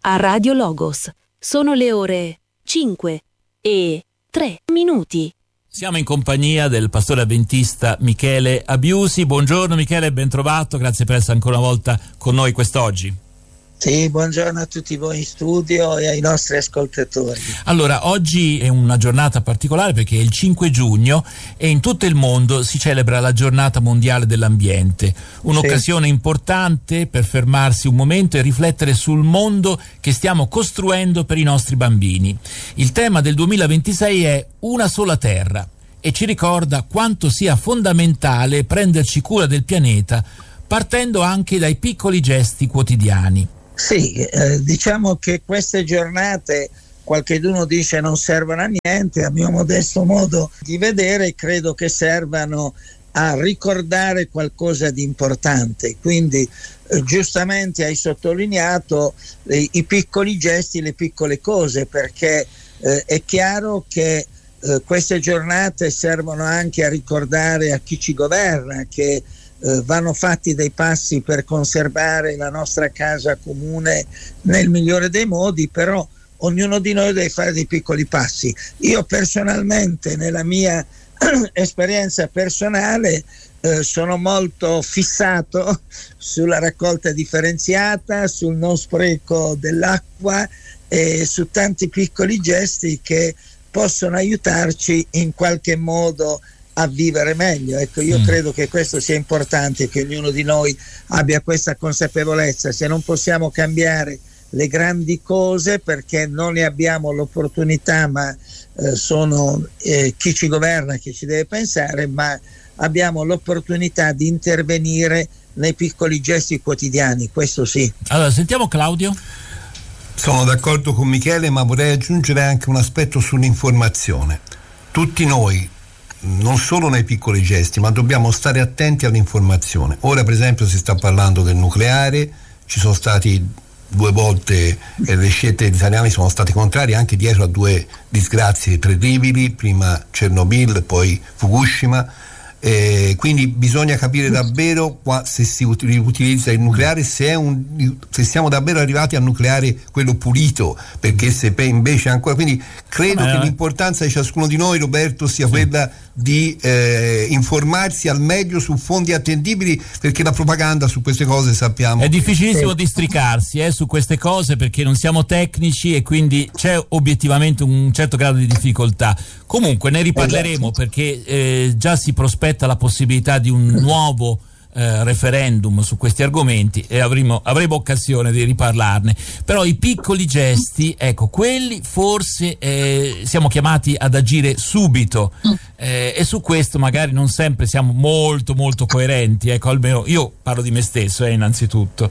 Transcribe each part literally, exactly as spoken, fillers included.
a Radio Logos. Sono le ore cinque e tre minuti. Siamo in compagnia del pastore avventista Michele Abiusi. Buongiorno Michele, ben trovato, grazie per essere ancora una volta con noi quest'oggi. Sì, buongiorno a tutti voi in studio e ai nostri ascoltatori. Allora, oggi è una giornata particolare perché è il cinque giugno e in tutto il mondo si celebra la giornata mondiale dell'ambiente. Un'occasione sì. importante per fermarsi un momento e riflettere sul mondo che stiamo costruendo per i nostri bambini. Il tema del duemilaventisei è Una sola terra e ci ricorda quanto sia fondamentale prenderci cura del pianeta partendo anche dai piccoli gesti quotidiani. Sì, eh, diciamo che queste giornate, qualcheduno dice non servono a niente, a mio modesto modo di vedere credo che servano a ricordare qualcosa di importante, quindi eh, giustamente hai sottolineato eh, i piccoli gesti, le piccole cose, perché eh, è chiaro che eh, queste giornate servono anche a ricordare a chi ci governa che Eh, vanno fatti dei passi per conservare la nostra casa comune nel migliore dei modi, però ognuno di noi deve fare dei piccoli passi. Io personalmente, nella mia esperienza personale, eh, sono molto fissato sulla raccolta differenziata, sul non spreco dell'acqua e su tanti piccoli gesti che possono aiutarci in qualche modo a vivere meglio. Ecco, io mm. credo che questo sia importante, che ognuno di noi abbia questa consapevolezza. Se non possiamo cambiare le grandi cose perché non ne abbiamo l'opportunità, ma eh, sono eh, chi ci governa che ci deve pensare, ma abbiamo l'opportunità di intervenire nei piccoli gesti quotidiani, questo sì. Allora, sentiamo Claudio. Sono d'accordo con Michele, ma vorrei aggiungere anche un aspetto sull'informazione. Tutti noi, non solo nei piccoli gesti, ma dobbiamo stare attenti all'informazione. Ora per esempio si sta parlando del nucleare, ci sono stati due volte eh, le scelte italiane sono state contrarie anche dietro a due disgrazie terribili, prima Chernobyl, poi Fukushima. Eh, quindi bisogna capire davvero qua, se si utilizza il nucleare, se, è un, se siamo davvero arrivati al nucleare quello pulito, perché se invece ancora, quindi credo Vabbè, che l'importanza di ciascuno di noi, Roberto, sia sì. quella di eh, informarsi al meglio su fonti attendibili, perché la propaganda su queste cose sappiamo è difficilissimo che... districarsi eh, su queste cose, perché non siamo tecnici e quindi c'è obiettivamente un certo grado di difficoltà. Comunque ne riparleremo, esatto. perché eh, già si prospetta la possibilità di un nuovo eh, referendum su questi argomenti e avremo, avremo occasione di riparlarne. Però i piccoli gesti, ecco, quelli forse eh, siamo chiamati ad agire subito eh, e su questo magari non sempre siamo molto molto coerenti, ecco, almeno io parlo di me stesso eh, innanzitutto.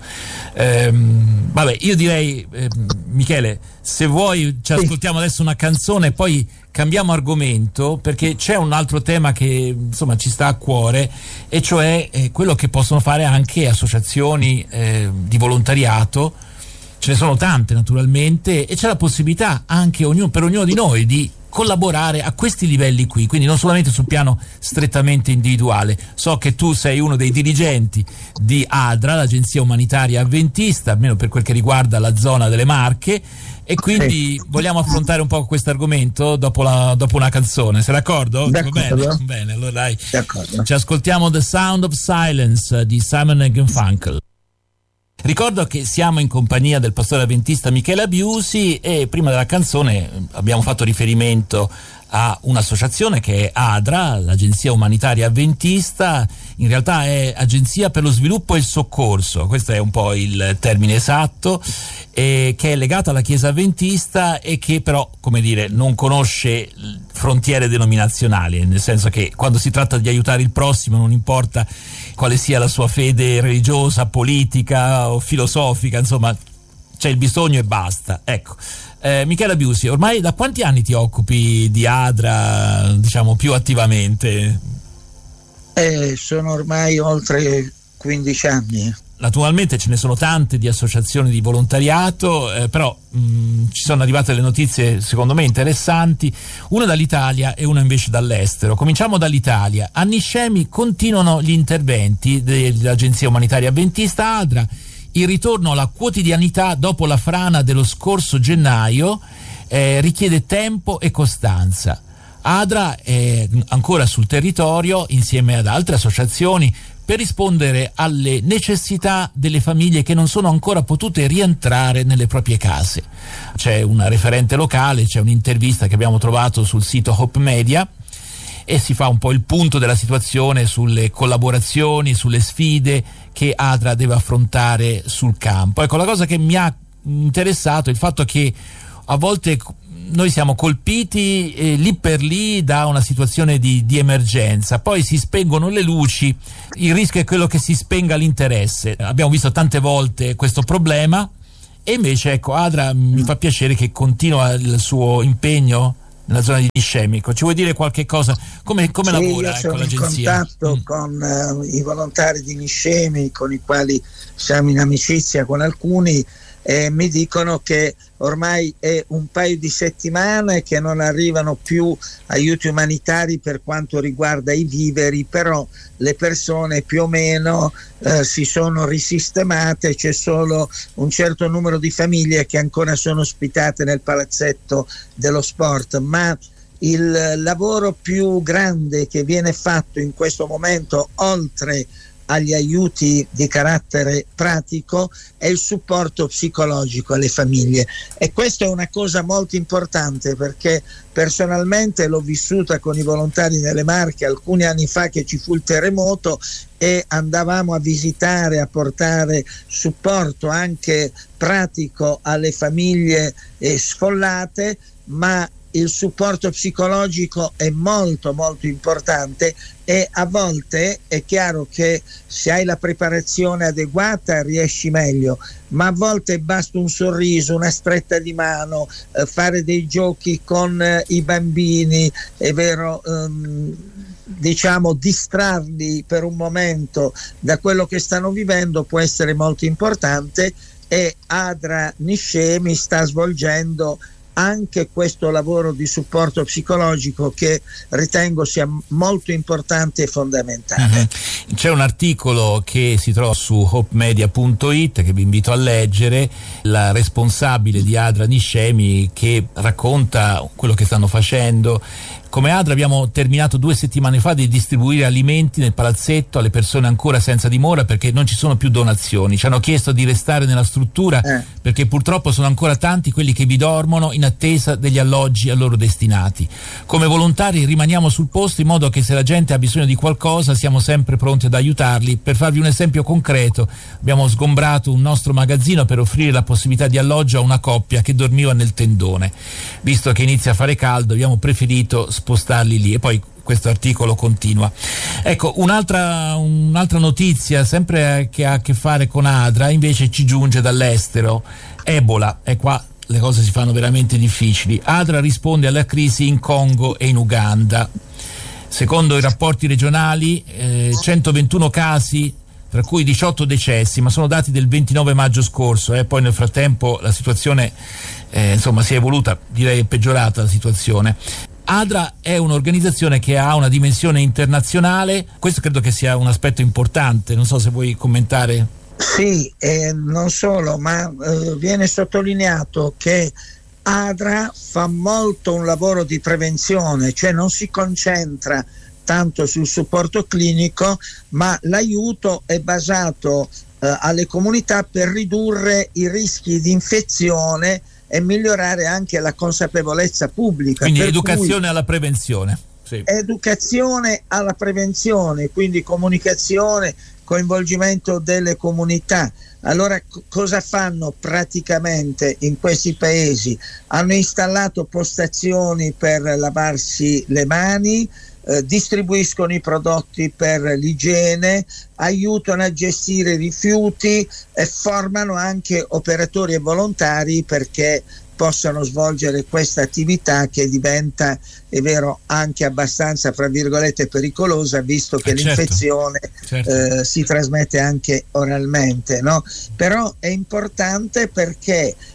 Ehm, vabbè, io direi eh, Michele, se vuoi ci ascoltiamo adesso una canzone e poi cambiamo argomento, perché c'è un altro tema che insomma ci sta a cuore, e cioè eh, quello che possono fare anche associazioni eh, di volontariato. Ce ne sono tante naturalmente e c'è la possibilità anche ognuno, per ognuno di noi di collaborare a questi livelli qui, quindi non solamente sul piano strettamente individuale. So che tu sei uno dei dirigenti di ADRA, l'Agenzia Umanitaria Avventista, almeno per quel che riguarda la zona delle Marche, e quindi vogliamo affrontare un po' questo argomento dopo, la, dopo una canzone. Sei d'accordo? D'accordo. Bene, bene, allora dai. D'accordo. Ci ascoltiamo The Sound of Silence di Simon and Garfunkel. Ricordo che siamo in compagnia del pastore avventista Michele Abiusi e prima della canzone abbiamo fatto riferimento a un'associazione che è ADRA, l'Agenzia Umanitaria Avventista. In realtà è Agenzia per lo Sviluppo e il Soccorso, questo è un po' il termine esatto, eh, che è legata alla Chiesa Avventista e che però, come dire, non conosce frontiere denominazionali, nel senso che quando si tratta di aiutare il prossimo non importa quale sia la sua fede religiosa, politica o filosofica, insomma c'è il bisogno e basta, ecco. Eh, Michele Abiusi, ormai da quanti anni ti occupi di ADRA, diciamo, più attivamente? Eh, sono ormai oltre quindici anni. Naturalmente ce ne sono tante di associazioni di volontariato, eh, però mh, ci sono arrivate le notizie secondo me interessanti, una dall'Italia e una invece dall'estero. Cominciamo dall'Italia. A Niscemi continuano gli interventi dell'Agenzia Umanitaria Avventista ADRA il ritorno alla quotidianità dopo la frana dello scorso gennaio eh, richiede tempo e costanza. ADRA è ancora sul territorio insieme ad altre associazioni per rispondere alle necessità delle famiglie che non sono ancora potute rientrare nelle proprie case. C'è una referente locale, c'è un'intervista che abbiamo trovato sul sito Hope Media e si fa un po' il punto della situazione sulle collaborazioni, sulle sfide che ADRA deve affrontare sul campo. Ecco, la cosa che mi ha interessato è il fatto che a volte noi siamo colpiti eh, lì per lì da una situazione di, di emergenza, poi si spengono le luci, il rischio è quello che si spenga l'interesse. Abbiamo visto tante volte questo problema e invece ecco, ADRA mi fa piacere che continua il suo impegno nella zona di Niscemico. Ci vuoi dire qualche cosa? Come, come sì, lavora io sono ecco, l'agenzia? in contatto mm. con uh, i volontari di Niscemi, con i quali siamo in amicizia con alcuni, e mi dicono che ormai è un paio di settimane che non arrivano più aiuti umanitari per quanto riguarda i viveri, però le persone più o meno eh, si sono risistemate, c'è solo un certo numero di famiglie che ancora sono ospitate nel palazzetto dello sport, ma il lavoro più grande che viene fatto in questo momento, oltre agli aiuti di carattere pratico, è il supporto psicologico alle famiglie, e questa è una cosa molto importante perché personalmente l'ho vissuta con i volontari nelle Marche alcuni anni fa che ci fu il terremoto e andavamo a visitare, a portare supporto anche pratico alle famiglie eh, sfollate, ma il supporto psicologico è molto molto importante, e a volte è chiaro che se hai la preparazione adeguata riesci meglio, ma a volte basta un sorriso, una stretta di mano, eh, fare dei giochi con eh, i bambini, è vero, ehm, diciamo distrarli per un momento da quello che stanno vivendo può essere molto importante, e ADRA Niscemi sta svolgendo anche questo lavoro di supporto psicologico che ritengo sia molto importante e fondamentale. Uh-huh. C'è un articolo che si trova su hope media punto it che vi invito a leggere, la responsabile di ADRA Niscemi che racconta quello che stanno facendo. Come ADRA abbiamo terminato due settimane fa di distribuire alimenti nel palazzetto alle persone ancora senza dimora perché non ci sono più donazioni. Ci hanno chiesto di restare nella struttura eh. perché purtroppo sono ancora tanti quelli che vi dormono in attesa degli alloggi a loro destinati. Come volontari rimaniamo sul posto in modo che se la gente ha bisogno di qualcosa siamo sempre pronti ad aiutarli. Per farvi un esempio concreto, abbiamo sgombrato un nostro magazzino per offrire la possibilità di alloggio a una coppia che dormiva nel tendone. Visto che inizia a fare caldo abbiamo preferito spostarli lì, e poi questo articolo continua. Ecco, un'altra, un'altra notizia sempre che ha a che fare con ADRA invece ci giunge dall'estero. Ebola, e qua le cose si fanno veramente difficili. ADRA risponde alla crisi in Congo e in Uganda. Secondo i rapporti regionali eh, centoventuno casi, tra cui diciotto decessi, ma sono dati del ventinove maggio scorso, eh. Poi nel frattempo la situazione eh, insomma si è evoluta, direi è peggiorata la situazione. ADRA è un'organizzazione che ha una dimensione internazionale, questo credo che sia un aspetto importante, non so se vuoi commentare. Sì, eh, non solo, ma eh, viene sottolineato che ADRA fa molto un lavoro di prevenzione, cioè non si concentra tanto sul supporto clinico, ma l'aiuto è basato eh, alle comunità per ridurre i rischi di infezione e migliorare anche la consapevolezza pubblica. Quindi educazione alla prevenzione. Sì. Educazione alla prevenzione, quindi comunicazione, coinvolgimento delle comunità. Allora c- cosa fanno praticamente in questi paesi? Hanno installato postazioni per lavarsi le mani, eh, distribuiscono i prodotti per l'igiene, aiutano a gestire i rifiuti e formano anche operatori e volontari perché possano svolgere questa attività che diventa, è vero, anche abbastanza fra virgolette pericolosa, visto che eh certo, l'infezione certo. Eh, si trasmette anche oralmente, no? Però è importante perché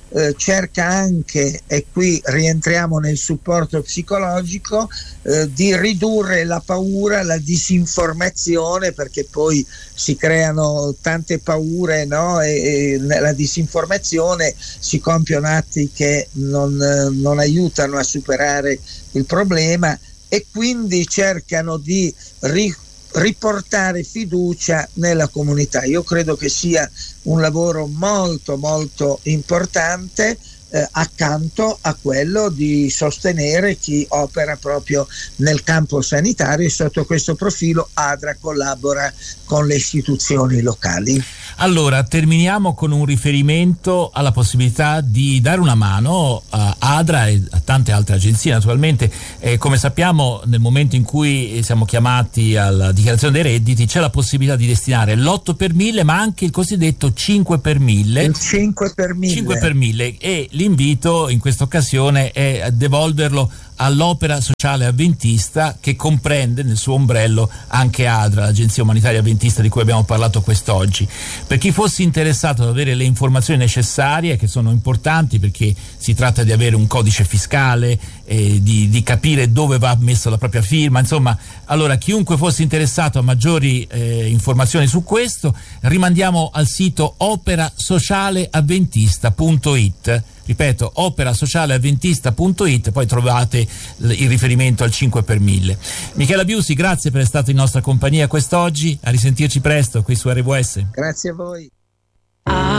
eh, cerca anche, e qui rientriamo nel supporto psicologico, eh, di ridurre la paura, la disinformazione, perché poi si creano tante paure, no? E, e nella disinformazione si compiono atti che non, non aiutano a superare il problema, e quindi cercano di ri- riportare fiducia nella comunità. Io credo che sia un lavoro molto molto importante, eh, accanto a quello di sostenere chi opera proprio nel campo sanitario, e sotto questo profilo ADRA collabora con le istituzioni locali. Allora, terminiamo con un riferimento alla possibilità di dare una mano a ADRA e a tante altre agenzie, naturalmente. Eh, come sappiamo, nel momento in cui siamo chiamati alla dichiarazione dei redditi c'è la possibilità di destinare l'otto per mille, ma anche il cosiddetto cinque per mille. Il cinque per mille. cinque per mille, e l'invito in questa occasione è a devolverlo all'Opera Sociale Avventista, che comprende nel suo ombrello anche ADRA, l'Agenzia Umanitaria Avventista di cui abbiamo parlato quest'oggi. Per chi fosse interessato ad avere le informazioni necessarie, che sono importanti perché si tratta di avere un codice fiscale, eh, di, di capire dove va messa la propria firma, insomma, allora chiunque fosse interessato a maggiori eh, informazioni su questo, rimandiamo al sito opera sociale avventista punto it. Ripeto, opera sociale avventista punto it, poi trovate il riferimento al cinque per mille. Michela Biusi, grazie per essere stato in nostra compagnia quest'oggi, a risentirci presto qui su R W S. Grazie a voi.